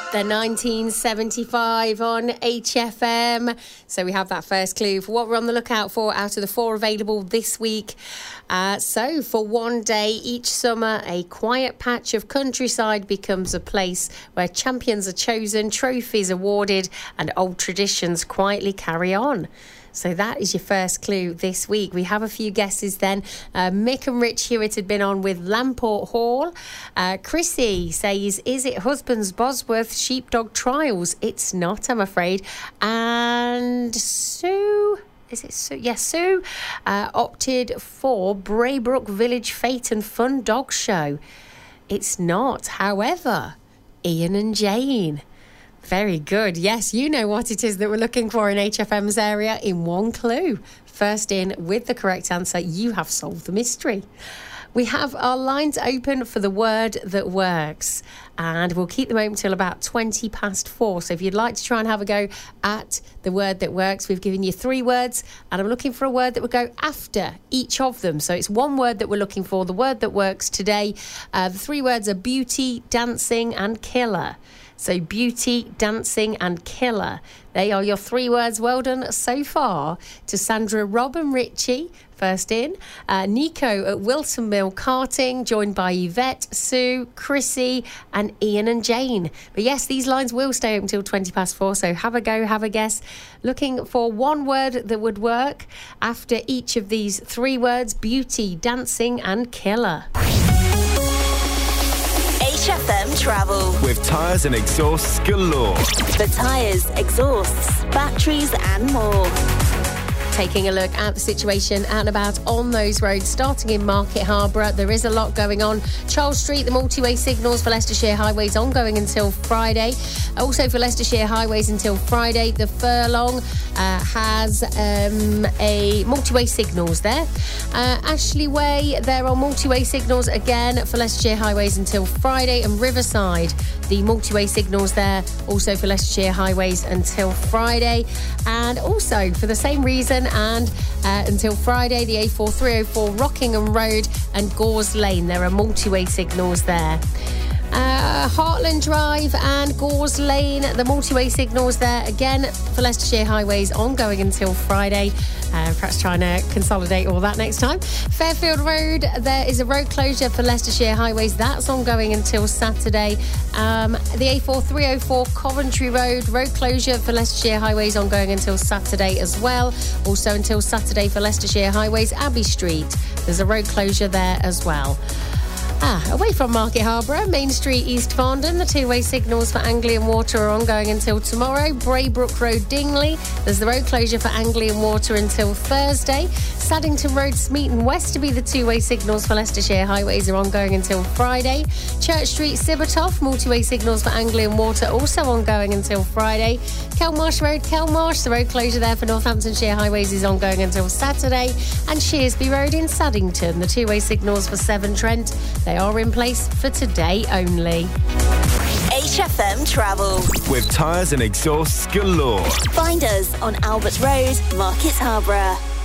The 1975 on HFM. So we have that first clue for what we're on the lookout for out of the 4 available this week. So for one day each summer, a quiet patch of countryside becomes a place where champions are chosen, trophies awarded, and old traditions quietly carry on. So that is your first clue this week. We have a few guesses then. Mick and Rich Hewitt had been on with Lamport Hall. Chrissy says, is it Husbands Bosworth Sheepdog Trials? It's not, I'm afraid. And Sue... Is it Sue? Yes, Sue opted for Braybrook Village Fate and Fun Dog Show. It's not. However, Ian and Jane... Very good. Yes, you know what it is that we're looking for in HFM's area in one clue. First in with the correct answer, you have solved the mystery. We have our lines open for the word that works, and we'll keep them open till about 4:20. So if you'd like to try and have a go at the word that works, we've given you 3 words, and I'm looking for a word that would go after each of them. So it's one word that we're looking for, the word that works today. The 3 words are beauty, dancing, and killer. So beauty, dancing and killer. They are your 3 words. Well done so far to Sandra, Rob and Richie, first in. Nico at Wilson Mill Karting, joined by Yvette, Sue, Chrissy and Ian and Jane. But yes, these lines will stay open until 4:20, so have a go, have a guess. Looking for one word that would work after each of these 3 words, beauty, dancing and killer. HFM Travel. With tyres and exhausts galore. For tyres, exhausts, batteries and more. Taking a look at the situation out and about on those roads, starting in Market Harborough. There is a lot going on. Charles Street, the multi-way signals for Leicestershire Highways ongoing until Friday. Also for Leicestershire Highways until Friday, the Furlong has a multi-way signals there. Ashley Way, there are multi-way signals again for Leicestershire Highways until Friday. And Riverside, the multi-way signals there also for Leicestershire Highways until Friday. And also for the same reason, and until Friday, the A4304 Rockingham Road and Gores Lane. There are multi-way signals there. Heartland Drive and Gores Lane, the multi-way signals there again for Leicestershire Highways ongoing until Friday. Perhaps trying to consolidate all that next time. Fairfield Road, there is a road closure for Leicestershire Highways. That's ongoing until Saturday. The A4304 Coventry Road, road closure for Leicestershire Highways ongoing until Saturday as well. Also until Saturday for Leicestershire Highways, Abbey Street. There's a road closure there as well. Away from Market Harborough, Main Street, East Farndon, the 2-way signals for Anglian Water are ongoing until tomorrow. Braybrook Road, Dingley, there's the road closure for Anglian Water until Thursday. Saddington Road, Smeaton Westerby, the 2-way signals for Leicestershire Highways are ongoing until Friday. Church Street, Sibbertoft, multi-way signals for Anglian Water also ongoing until Friday. Kelmarsh Road, Kelmarsh, the road closure there for Northamptonshire Highways is ongoing until Saturday. And Shearsby Road in Saddington, the 2-way signals for Severn Trent, they are in place for today only. HFM Travel. With tyres and exhausts galore. Find us on Albert Road, Market Harborough.